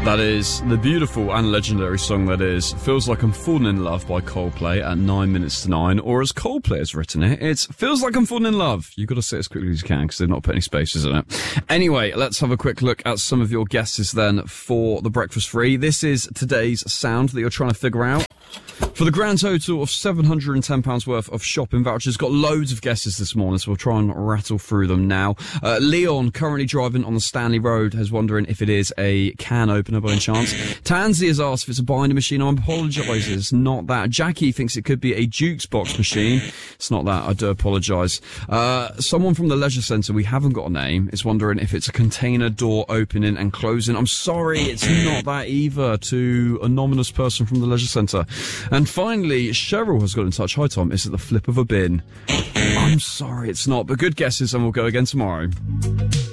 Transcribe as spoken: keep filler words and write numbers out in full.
That is the beautiful and legendary song that is Feels Like I'm Falling in Love by Coldplay at nine minutes to nine, or as Coldplay has written it, it's Feels Like I'm Falling in Love. You've got to say it as quickly as you can because they've not put any spaces in it. Anyway, let's have a quick look at some of your guesses then for the Breakfast Free. This is today's sound that you're trying to figure out. For the grand total of seven hundred and ten pounds worth of shopping vouchers, got loads of guesses this morning, so we'll try and rattle through them now. Uh, Leon, currently driving on the Stanley Road, is wondering if it is a can opener by any chance. Tansy has asked if it's a binder machine. I apologise, it's not that. Jackie thinks it could be a jukebox machine. It's not that, I do apologise. Uh, someone from the Leisure Centre, we haven't got a name, is wondering if it's a container door opening and closing. I'm sorry, it's not that either, to a anonymous person from the Leisure Centre. And finally, Cheryl has got in touch. Hi, Tom. Is it the flip of a bin? I'm sorry, it's not. But good guesses, and we'll go again tomorrow.